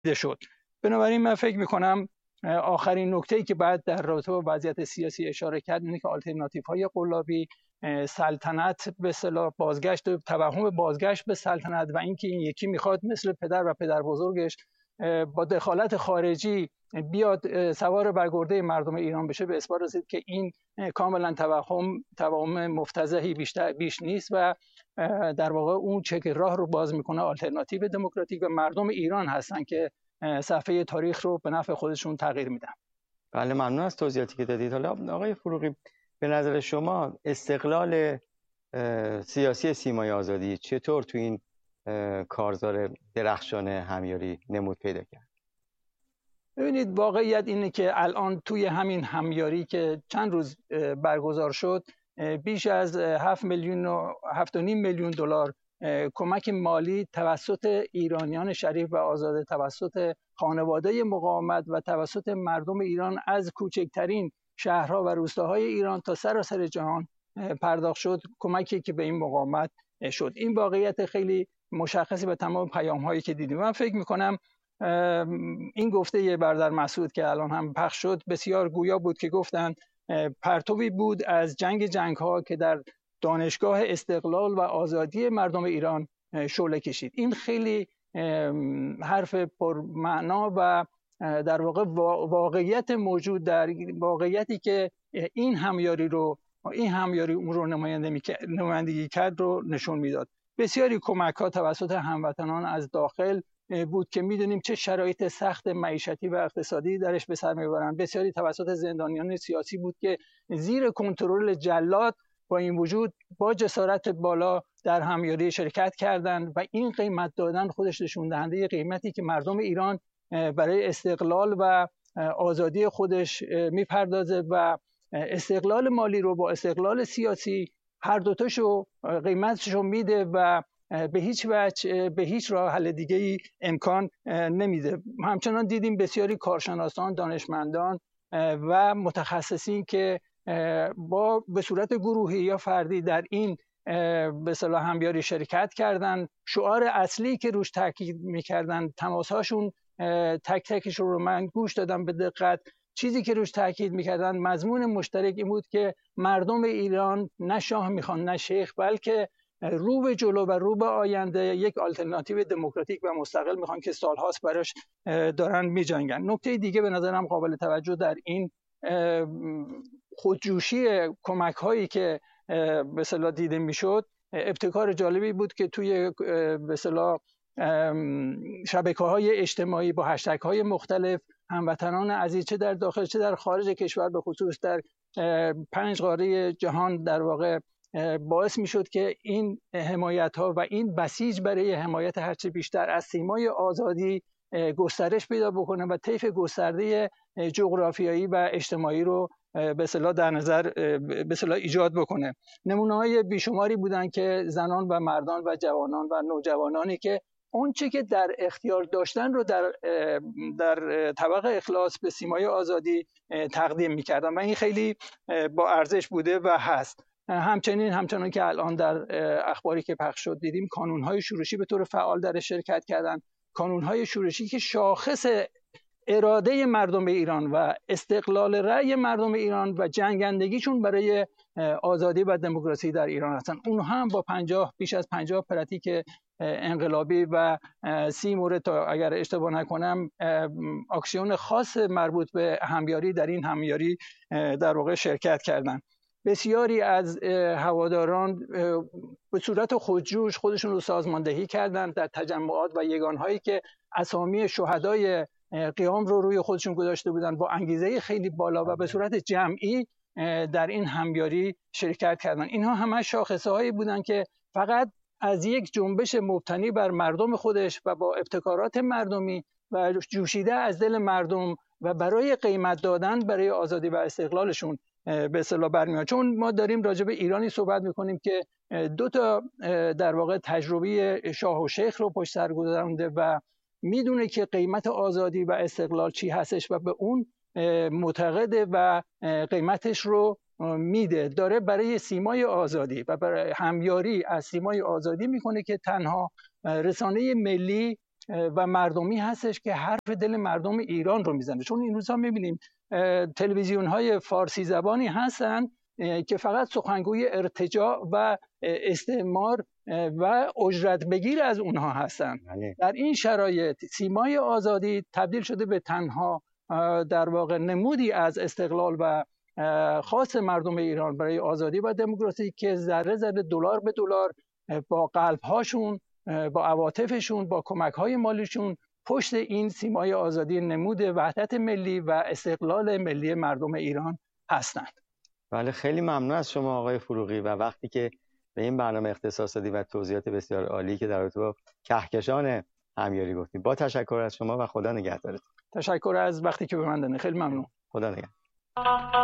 شد. بنابراین من فکر میکنم آخرین نکته‌ای که بعد در رابطه با وضعیت سیاسی اشاره کرد اینه که آلترناتیوهای قلابی، سلطنت به اصطلاح بازگشت، توهم بازگشت به سلطنت و اینکه این یکی میخواد مثل پدر و پدر بزرگش با دخالت خارجی بیاد سوار بر گرده مردم ایران بشه، به اثبات رسید که این کاملا توهم مفتضحی بیش نیست و در واقع اون چک راه رو باز میکنه آلترناتیو دموکراتیک و مردم ایران هستن که صفحه تاریخ رو به نفع خودشون تغییر میدن. بله، ممنون از توضیحاتی که دادید. حالا آقای فروغی، به نظر شما استقلال سیاسی سیمای آزادی چطور تو این کارزار درخشان همیاری نمود پیدا کرد؟ ببینید، واقعیت اینه که الان توی همین همیاری که چند روز برگزار شد، بیش از 7.5 میلیون دلار کمک مالی توسط ایرانیان شریف و آزاد، توسط خانواده مقاومت و توسط مردم ایران از کوچکترین شهرها و روستاهای ایران تا سراسر جهان پرداخت شد، کمکی که به این مقاومت شد. این واقعیت خیلی مشخصی به تمام پیام‌هایی که دیدیم. من فکر می‌کنم این گفته برادر مسعود که الان هم پخش شد بسیار گویا بود که گفتند پرتوی بود از جنگ‌ها که در دانشگاه استقلال و آزادی مردم ایران شعله کشید. این خیلی حرف پرمعنا و در واقع واقعیت موجود در واقعیتی که این همیاری اون رو نمایندگی کرد رو نشون میداد. بسیاری کمک‌ها توسط هموطنان از داخل بود که میدونیم چه شرایط سخت معیشتی و اقتصادی درش به سر میبرند. بسیاری توسط زندانیان سیاسی بود که زیر کنترل جلاد با این وجود با جسارت بالا در همیاری شرکت کردند و این قیمت دادن خودش نشون دهنده قیمتی که مردم ایران برای استقلال و آزادی خودش میپردازه و استقلال مالی رو با استقلال سیاسی هر دوتاشو قیمتشو میده و به هیچ وجه به هیچ راه حل دیگه‌ای امکان نمیده. همچنان دیدیم بسیاری کارشناسان، دانشمندان و متخصصین که به صورت گروهی یا فردی در این به اصطلاح همیاری شرکت کردن. شعار اصلی که روش تاکید می‌کردن، تماس‌هاشون تک تکش رو من گوش دادم به دقت، چیزی که روش تاکید می‌کردن مضمون مشترک این بود که مردم ایران نه شاه میخوان نه شیخ، بلکه رو به جلو و رو به آینده یک آلترناتیو دموکراتیک و مستقل میخوان که سالهاست براش دارن میجنگن. نکته دیگه به نظرم قابل توجه در این خودجوشی کمک هایی که به اصطلاح دیده میشد، ابتکار جالبی بود که توی به اصطلاح شبکه‌های اجتماعی با هشتگ های مختلف هموطنان عزیز چه در داخل چه در خارج کشور، به خصوص در 5 قاره جهان، در واقع باعث میشد که این حمایت ها و این بسیج برای حمایت هرچه بیشتر از سیمای آزادی گسترش پیدا بکنه و طیف گسترده جغرافیایی و اجتماعی رو به اصطلاح در نظر به اصطلاح ایجاد بکنه. نمونه‌های بیشماری بودن که زنان و مردان و جوانان و نوجوانانی که اون چه که در اختیار داشتن رو در طبق اخلاص به سیمای آزادی تقدیم می‌کردن و این خیلی با ارزش بوده و هست. همچنان که الان در اخباری که پخش شد دیدیم، کانون‌های شورشی به طور فعال در شرکت کردن، کانون‌های شورشی که شاخص اراده مردم ایران و استقلال رأی مردم ایران و جنگندگیشون برای آزادی و دموکراسی در ایران هستن. اونها هم با بیش از 50 پراتیک انقلابی و 30 مورد تا اگر اشتباه نکنم اکسیون خاص مربوط به همیاری در این همیاری در واقع شرکت کردند. بسیاری از هواداران به صورت خودجوش خودشون رو سازماندهی کردند در تجمعات و یگانهایی که اسامی شهدای قیام رو روی خودشون گذاشته بودند، با انگیزه خیلی بالا و به صورت جمعی در این همیاری شرکت کردند. اینها همه شاخصه‌هایی بودند که فقط از یک جنبش مبتنی بر مردم خودش و با ابتکارات مردمی و جوشیده از دل مردم و برای قیمت دادن برای آزادی و استقلالشون به اصطلاح برمیاد. چون ما داریم راجع به ایرانی صحبت میکنیم که 2 تا در واقع تجربه شاه و شیخ رو پشت سر گذرونده و میدونه که قیمت آزادی و استقلال چی هستش و به اون معتقده و قیمتش رو میده. داره برای سیمای آزادی و برای همیاری از سیمای آزادی میکنه که تنها رسانه ملی و مردمی هستش که حرف دل مردم ایران رو میزنه. چون این روزها میبینیم تلویزیون های فارسی زبانی هستن که فقط سخنگوی ارتجاع و استعمار و اجرت بگیر از اونها هستن. در این شرایط سیمای آزادی تبدیل شده به تنها در واقع نمودی از استقلال و خاص مردم ایران برای آزادی و دموکراسی که ذره ذره دلار به دلار با قلب‌هاشون، با عواطفشون، با کمک‌های مالیشون پشت این سیمای آزادی نمود وحدت ملی و استقلال ملی مردم ایران هستند. بله، خیلی ممنون از شما آقای فروغی و وقتی که به این برنامه اختصاص دادید و توضیحات بسیار عالی که در رابطه با کهکشان همیاری گفتید. با تشکر از شما و خدا نگهدارتون. تشکر از وقتی که به من دادید. خیلی ممنون. خدا نگهدار.